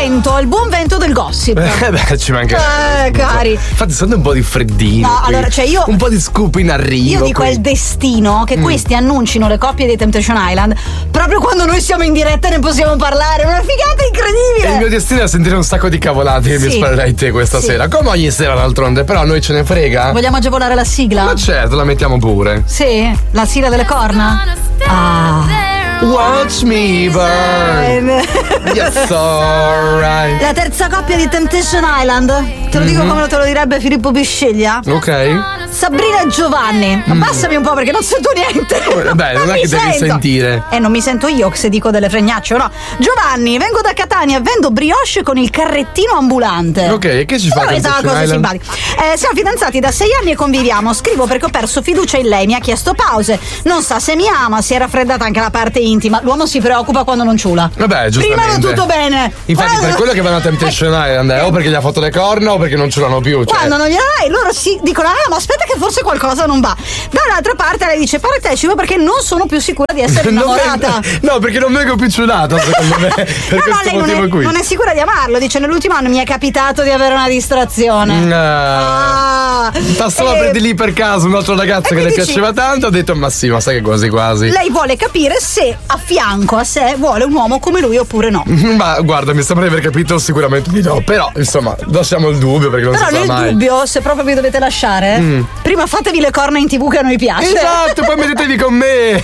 vento, il buon vento del gossip. Beh, ci manca. Cari. Infatti, sento un po' di freddino. No, qui. allora, cioè io. Un po' di scoop in arrivo. Io dico qui. è il destino che questi annuncino le coppie dei Temptation Island proprio quando noi siamo in diretta e ne possiamo parlare. Una figata incredibile. E il mio destino è sentire un sacco di cavolate che mi sparerai te questa sera. Come ogni sera, d'altronde, però a noi ce ne frega. Vogliamo agevolare la sigla? Ma certo, la mettiamo pure. Sì, la sigla delle corna. Watch me burn. Yes, alright. La terza coppia di Temptation Island. Te lo dico come te lo direbbe Filippo Bisceglia. Ok. Sabrina e Giovanni. Abbassami un po' perché non sento niente. Beh, non è che devi sentire. Non mi sento io se dico delle fregnacce o no. Giovanni, vengo da Catania, vendo brioche con il carrettino ambulante. Ok, e che ci fa Questa è una cosa simpatica. Siamo fidanzati da 6 anni e conviviamo. Scrivo perché ho perso fiducia in lei, mi ha chiesto pause. Non sa se mi ama, si è raffreddata anche la parte intima. L'uomo si preoccupa quando non ciula. Vabbè, giustamente. Prima va tutto bene. Infatti, per quello che vanno a Temptation Island o perché gli ha fatto le corna o perché non ce l'hanno più. Cioè. Quando non gliela dai, loro si dicono: ah, ma aspetta che forse qualcosa non va. Dall'altra parte lei dice: partecipo perché non sono più sicura di essere innamorata. No, perché non vengo più ciulata, secondo me. Per no, lei non è sicura di amarlo. Dice: nell'ultimo anno mi è capitato di avere una distrazione. Passava per di lì per caso un altro ragazzo che le piaceva tanto. Ha detto: ma sì, ma sai che quasi quasi. Lei vuole capire se a fianco a sé vuole un uomo come lui oppure no. Ma guarda, mi sembra di aver capito sicuramente di no. Però, insomma, lasciamo il dubbio perché non si sa mai. Però nel dubbio, se proprio vi dovete lasciare, prima fatevi le corna in TV che a noi piace. Esatto, poi mettetevi con me.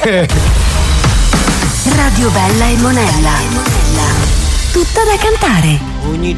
Radio Bella e Monella. Tutta da cantare. Ogni